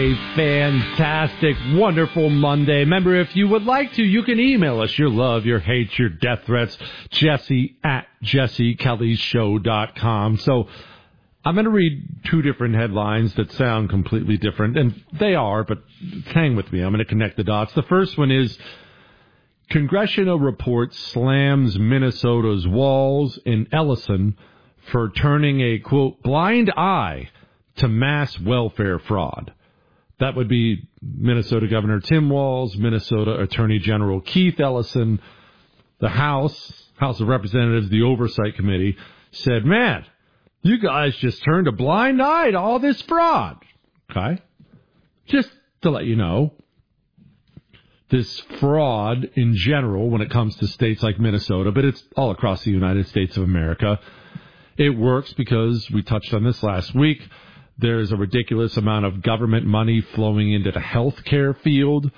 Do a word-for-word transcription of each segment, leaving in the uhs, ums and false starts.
A fantastic, wonderful Monday. Remember, if you would like to, you can email us your love, your hate, your death threats, Jesse at jesse kelly show dot com. So I'm going to read two different headlines that sound completely different, and they are, but hang with me. I'm going to connect the dots. The first one is, Congressional report slams Minnesota's Walz in Ellison for turning a, quote, blind eye to mass welfare fraud. That would be Minnesota Governor Tim Walz, Minnesota Attorney General Keith Ellison. The House, House of Representatives, the Oversight Committee, said, man, you guys just turned a blind eye to all this fraud. Okay? Just to let you know, this fraud in general when it comes to states like Minnesota, but it's all across the United States of America, it works because we touched on this last week. There's a ridiculous amount of government money flowing into the healthcare field.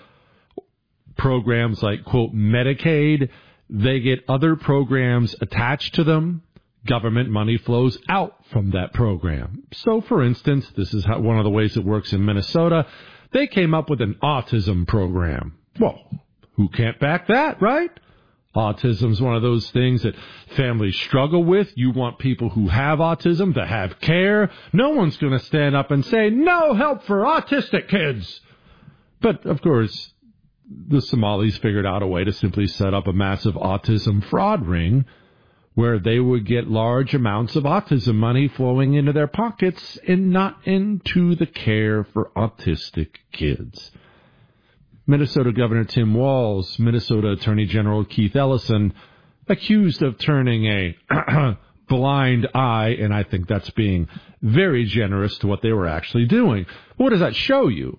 Programs like, quote, Medicaid, they get other programs attached to them. Government money flows out from that program. So, for instance, this is how, one of the ways it works in Minnesota. They came up with an autism program. Well, who can't back that, right? Autism is one of those things that families struggle with. You want people who have autism to have care. No one's going to stand up and say, no help for autistic kids. But, of course, the Somalis figured out a way to simply set up a massive autism fraud ring where they would get large amounts of autism money flowing into their pockets and not into the care for autistic kids. Minnesota Governor Tim Walz, Minnesota Attorney General Keith Ellison, accused of turning a blind eye, and I think that's being very generous to what they were actually doing. What does that show you?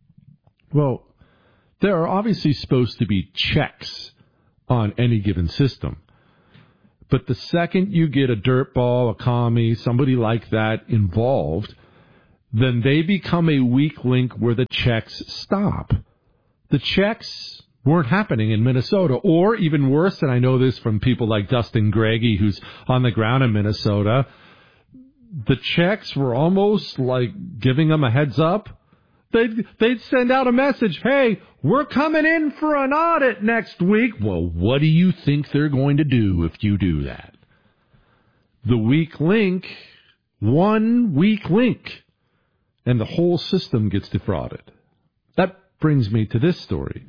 Well, there are obviously supposed to be checks on any given system. But the second you get a dirtball, a commie, somebody like that involved, then they become a weak link where the checks stop. The checks weren't happening in Minnesota, or even worse, and I know this from people like Dustin Greggy, who's on the ground in Minnesota, the checks were almost like giving them a heads up. They'd, they'd send out a message, hey, we're coming in for an audit next week. Well, what do you think they're going to do if you do that? The weak link, one weak link, and the whole system gets defrauded. That brings me to this story.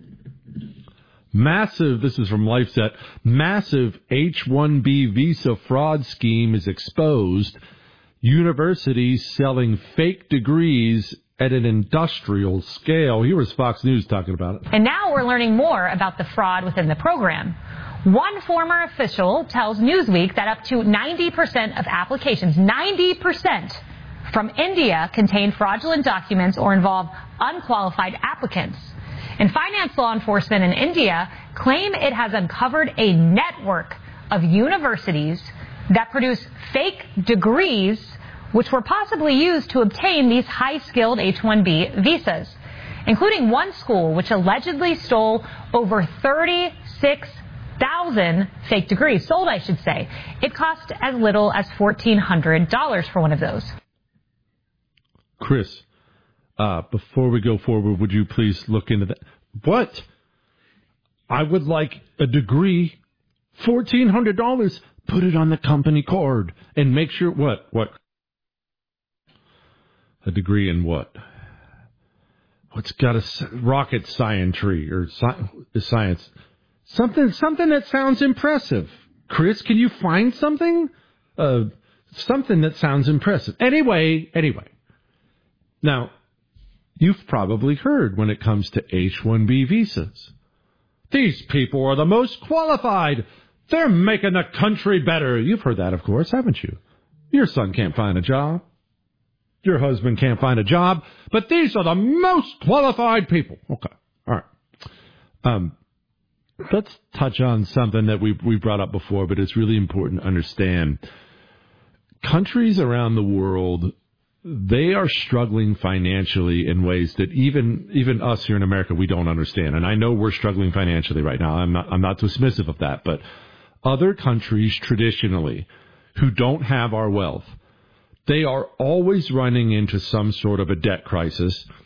Massive, this is from LifeSet, massive H one B visa fraud scheme is exposed. Universities selling fake degrees at an industrial scale. Here was Fox News talking about it. And now we're learning more about the fraud within the program. One former official tells Newsweek that up to ninety percent of applications, ninety percent from India, contain fraudulent documents or involve unqualified applicants. And finance law enforcement in India claim it has uncovered a network of universities that produce fake degrees which were possibly used to obtain these high-skilled H one B visas, including one school which allegedly stole over thirty-six thousand fake degrees, sold, I should say. It cost as little as fourteen hundred dollars for one of those. Chris, uh, before we go forward, would you please look into that? What? I would like a degree, fourteen hundred dollars. Put it on the company card and make sure what? What? A degree in what? What's got a rocket scientry or sci- science? Something, something that sounds impressive. Chris, can you find something? Uh, something that sounds impressive. Anyway, anyway. Now, you've probably heard when it comes to H one B visas. These people are the most qualified. They're making the country better. You've heard that, of course, haven't you? Your son can't find a job. Your husband can't find a job. But these are the most qualified people. Okay. All right. Um, let's touch on something that we we brought up before, but it's really important to understand. Countries around the world, they are struggling financially in ways that even even us here in America, we don't understand. And I know we're struggling financially right now. I'm not I'm not dismissive of that. But other countries traditionally who don't have our wealth, they are always running into some sort of a debt crisis.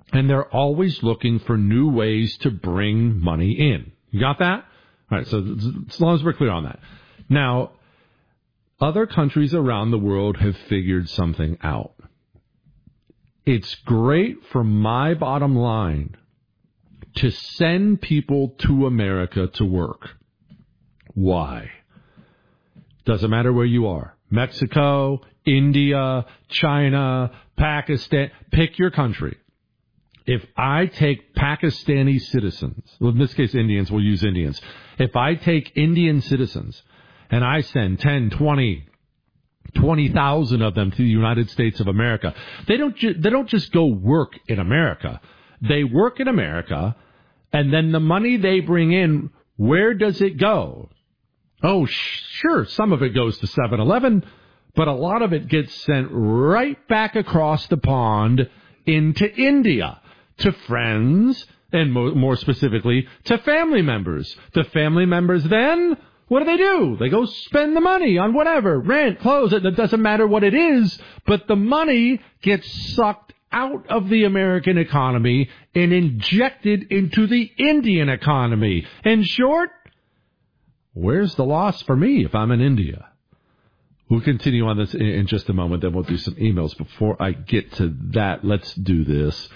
And they're always looking for new ways to bring money in. You got that? All right, so as long as we're clear on that. Now, other countries around the world have figured something out. It's great for my bottom line to send people to America to work. Why? Doesn't matter where you are. Mexico, India, China, Pakistan, pick your country. If I take Pakistani citizens, well, in this case Indians, we'll use Indians. If I take Indian citizens and I send ten, twenty, twenty thousand of them to the United States of America, they don't ju- they don't just go work in America. They work in America, and then the money they bring in, where does it go? Oh, sure, some of it goes to seven eleven, but a lot of it gets sent right back across the pond into India, to friends, and mo- more specifically, to family members. The family members then, what do they do? They go spend the money on whatever, rent, clothes, it doesn't matter what it is, but the money gets sucked out of the American economy and injected into the Indian economy. In short, where's the loss for me if I'm in India? We'll continue on this in just a moment, then we'll do some emails. Before I get to that, let's do this.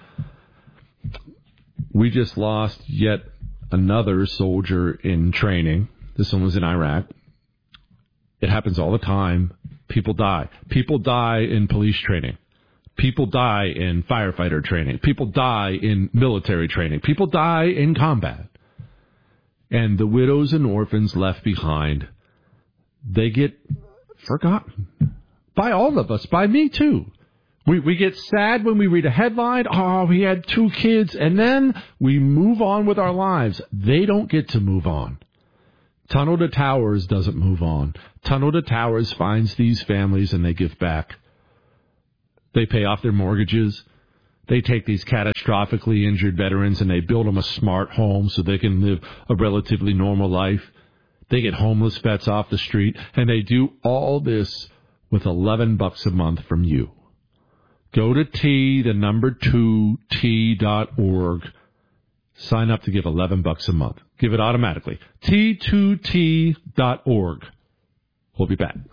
We just lost yet another soldier in training. This one was in Iraq. It happens all the time. People die. People die in police training. People die in firefighter training. People die in military training. People die in combat. And the widows and orphans left behind, they get forgotten. By all of us, by me too. We we get sad when we read a headline, oh, we had two kids, and then we move on with our lives. They don't get to move on. Tunnel to Towers doesn't move on. Tunnel to Towers finds these families and they give back. They pay off their mortgages. They take these catastrophically injured veterans and they build them a smart home so they can live a relatively normal life. They get homeless vets off the street, and they do all this with eleven bucks a month from you. Go to T, the number two, T dot org. Sign up to give eleven bucks a month. Give it automatically. T two T dot org. We'll be back.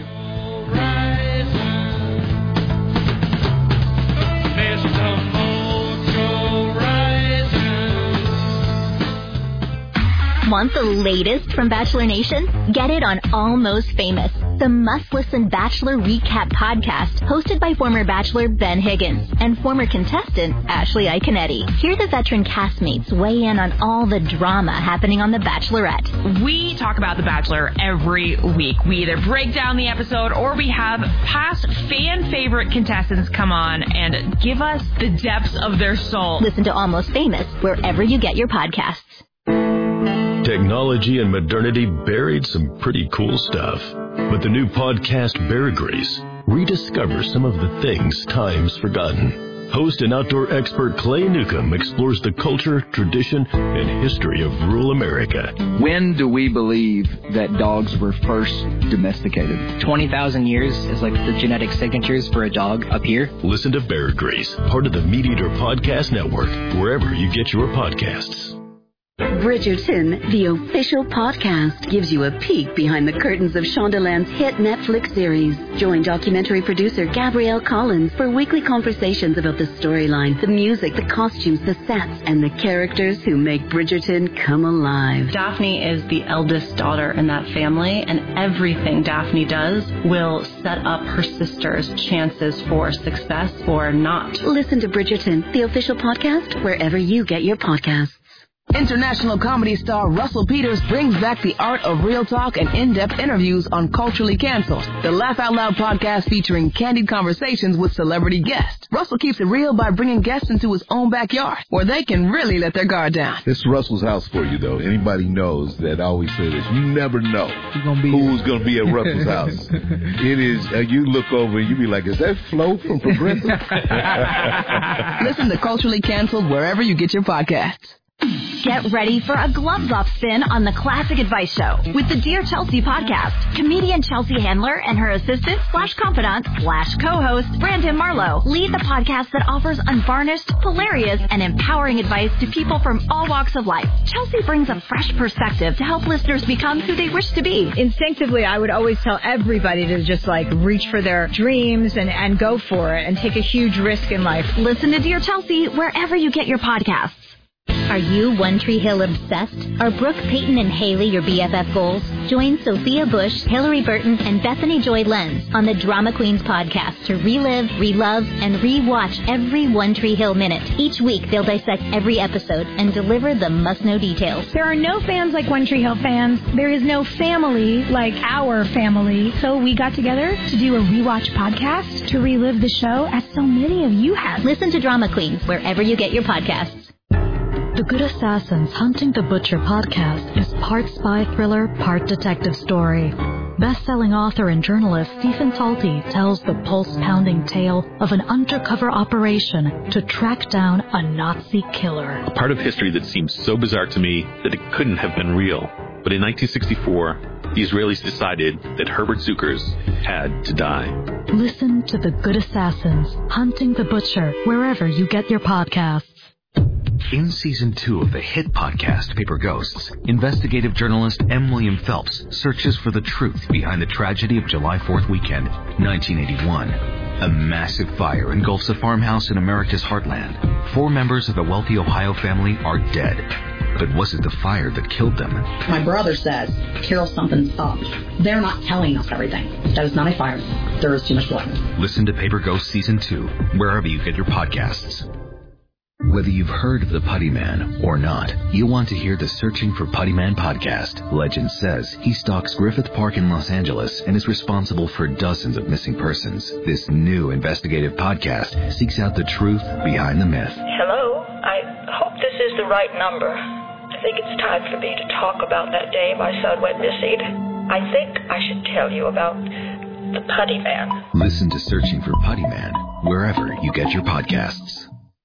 Want the latest from Bachelor Nation? Get it on Almost Famous, the must-listen Bachelor recap podcast hosted by former Bachelor Ben Higgins and former contestant Ashley Iconetti. Hear the veteran castmates weigh in on all the drama happening on The Bachelorette. We talk about The Bachelor every week. We either break down the episode or we have past fan-favorite contestants come on and give us the depths of their soul. Listen to Almost Famous wherever you get your podcasts. Technology and modernity buried some pretty cool stuff. But the new podcast, Bear Grease, rediscovers some of the things time's forgotten. Host and outdoor expert Clay Newcomb explores the culture, tradition, and history of rural America. When do we believe that dogs were first domesticated? twenty thousand years is like the genetic signatures for a dog up here. Listen to Bear Grease, part of the Meat Eater Podcast Network, wherever you get your podcasts. Bridgerton, the official podcast, gives you a peek behind the curtains of Shondaland's hit Netflix series. Join documentary producer Gabrielle Collins for weekly conversations about the storyline, the music, the costumes, the sets, and the characters who make Bridgerton come alive. Daphne is the eldest daughter in that family, and everything Daphne does will set up her sister's chances for success or not. Listen to Bridgerton, the official podcast, wherever you get your podcasts. International comedy star Russell Peters brings back the art of real talk and in-depth interviews on Culturally Cancelled, the Laugh Out Loud podcast featuring candid conversations with celebrity guests. Russell keeps it real by bringing guests into his own backyard, where they can really let their guard down. It's Russell's house for you, though. Anybody knows that I always say this. You never know gonna be who's going to be at Russell's house. It is, uh, you look over and you be like, is that Flo from Progressive? Listen to Culturally Cancelled wherever you get your podcasts. Get ready for a gloves-off spin on the Classic Advice Show with the Dear Chelsea podcast. Comedian Chelsea Handler and her assistant slash confidant slash co-host Brandon Marlowe lead the podcast that offers unvarnished, hilarious, and empowering advice to people from all walks of life. Chelsea brings a fresh perspective to help listeners become who they wish to be. Instinctively, I would always tell everybody to just like reach for their dreams and, and go for it and take a huge risk in life. Listen to Dear Chelsea wherever you get your podcasts. Are you One Tree Hill obsessed? Are Brooke, Peyton, and Haley your B F F goals? Join Sophia Bush, Hillary Burton, and Bethany Joy Lenz on the Drama Queens podcast to relive, relove, and re-watch every One Tree Hill minute. Each week, they'll dissect every episode and deliver the must-know details. There are no fans like One Tree Hill fans. There is no family like our family. So we got together to do a rewatch podcast to relive the show as so many of you have. Listen to Drama Queens wherever you get your podcasts. The Good Assassins Hunting the Butcher podcast is part spy thriller, part detective story. Best-selling author and journalist Stephen Talty tells the pulse-pounding tale of an undercover operation to track down a Nazi killer. A part of history that seems so bizarre to me that it couldn't have been real. But in nineteen sixty-four, the Israelis decided that Herbert Zuckers had to die. Listen to The Good Assassins Hunting the Butcher wherever you get your podcasts. In season two of the hit podcast Paper Ghosts, investigative journalist M. William Phelps searches for the truth behind the tragedy of July fourth weekend, nineteen eighty-one. A massive fire engulfs a farmhouse in America's heartland. Four members of the wealthy Ohio family are dead. But was it the fire that killed them? My brother says, Carol, something's up. They're not telling us everything. That is not a fire. There is too much blood. Listen to Paper Ghosts season two, wherever you get your podcasts. Whether you've heard of the Putty Man or not, you'll want to hear the Searching for Putty Man podcast. Legend says he stalks Griffith Park in Los Angeles and is responsible for dozens of missing persons. This new investigative podcast seeks out the truth behind the myth. Hello, I hope this is the right number. I think it's time for me to talk about that day my son went missing. I think I should tell you about the Putty Man. Listen to Searching for Putty Man wherever you get your podcasts.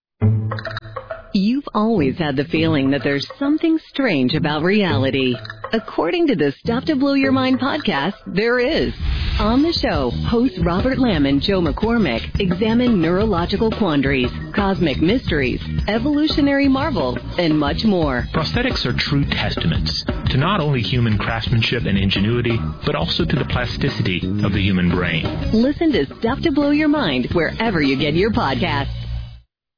You've always had the feeling that there's something strange about reality. According to the Stuff to Blow Your Mind podcast, there is. On the show, hosts Robert Lamb and Joe McCormick examine neurological quandaries, cosmic mysteries, evolutionary marvels, and much more. Prosthetics are true testaments to not only human craftsmanship and ingenuity, but also to the plasticity of the human brain. Listen to Stuff to Blow Your Mind wherever you get your podcasts.